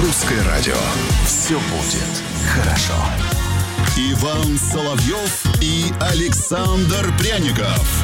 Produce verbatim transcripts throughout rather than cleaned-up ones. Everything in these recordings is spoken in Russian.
Русское радио. Все будет хорошо. Иван Соловьев и Александр Пряников.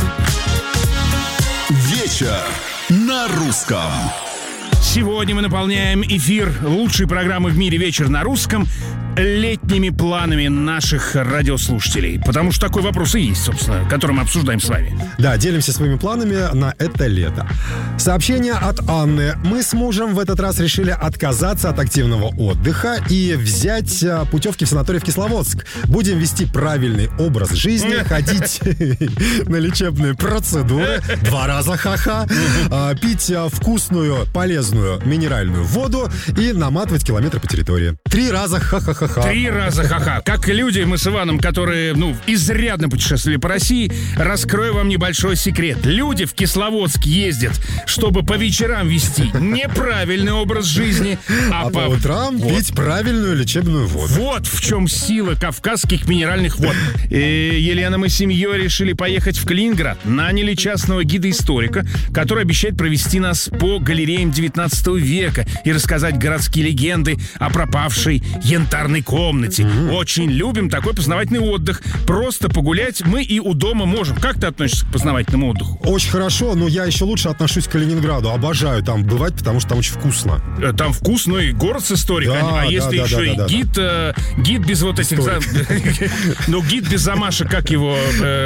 Вечер на русском. Сегодня мы наполняем эфир лучшей программы в мире «Вечер на русском» летними планами наших радиослушателей. Потому что такой вопрос и есть, собственно, который мы обсуждаем с вами. Да, делимся своими планами на это лето. Сообщение от Анны. Мы с мужем в этот раз решили отказаться от активного отдыха и взять путевки в санаторий в Кисловодск. Будем вести правильный образ жизни, ходить на лечебные процедуры, два раза ха-ха, пить вкусную, полезную минеральную воду и наматывать километры по территории. Три раза ха-ха-ха. Три раза ха-ха. Как люди, мы с Иваном, которые, ну, изрядно путешествовали по России, раскрою вам небольшой секрет. Люди в Кисловодск ездят, чтобы по вечерам вести неправильный образ жизни, а, а по, по утрам вот. пить правильную лечебную воду. Вот в чем сила кавказских минеральных вод. И Елена, мы с семьей решили поехать в Калининград. Наняли частного гида-историка, который обещает провести нас по галереям девятнадцатого века и рассказать городские легенды о пропавшей янтарной комнате. Mm-hmm. Очень любим такой познавательный отдых. Просто погулять мы и у дома можем. Как ты относишься к познавательному отдыху? Очень хорошо, но я еще лучше отношусь к Калининграду. Обожаю там бывать, потому что там очень вкусно. Там вкусно и город с историей. Да, а да, если да, еще да, и да, гид, да. Э, гид без вот этих... Ну, гид без замашек, как его...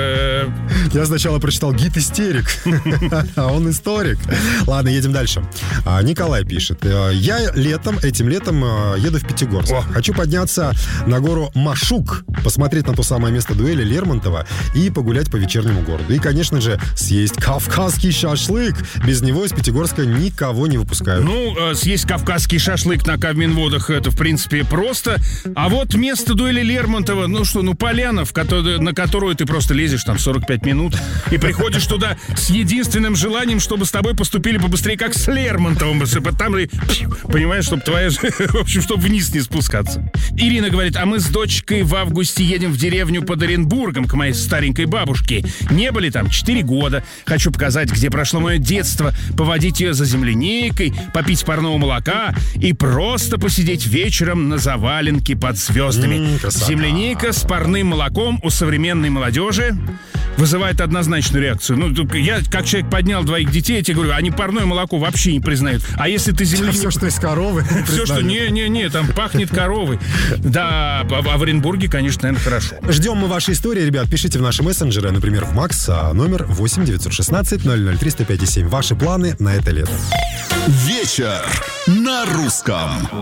Я сначала прочитал гид-истерик, а он историк. Ладно, едем дальше. Николай пишет. Я летом, этим летом еду в Пятигорск. Хочу подняться на гору Машук, посмотреть на то самое место дуэли Лермонтова и погулять по вечернему городу. И, конечно же, съесть кавказский шашлык. Без него из Пятигорска никого не выпускают. Ну, съесть кавказский шашлык на Кавминводах, это, в принципе, просто. А вот место дуэли Лермонтова, ну что, ну, поляна, в которую, на которую ты просто лезешь там сорок пять минут и приходишь туда с единственным желанием, чтобы с тобой поступили побыстрее, как с Лермонтовым. Там, понимаешь, чтобы твоя... В общем, чтобы вниз не спускаться. Ирина говорит, а мы с дочкой в августе едем в деревню под Оренбургом к моей старенькой бабушке. Не были там четыре года. Хочу показать, где прошло мое детство, поводить ее за земляникой, попить парного молока и просто посидеть вечером на заваленке под звездами. М-м, земляника с парным молоком у современной молодежи вызывает однозначную реакцию. Ну, я, как человек поднял двоих детей, я тебе говорю, они парное молоко вообще не признают. А если ты земляник... Все, что из коровы. Все, что... Не-не-не, там пахнет коровой. Да, а в Оренбурге, конечно, наверное, хорошо. Ждем мы ваши истории, ребят. Пишите в наши мессенджеры, например, в Макс, номер восемь девятьсот шестнадцать ноль ноль три сто пять семь. Ваши планы на это лето. Вечер на русском.